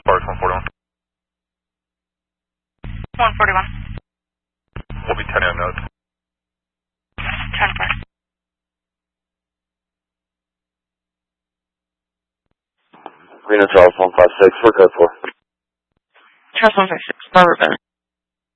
Sparks 141. 141. We'll be 10 on notes. 10-4. Reno Charles 156 for code 4. Charles 156, Barbara Bennett.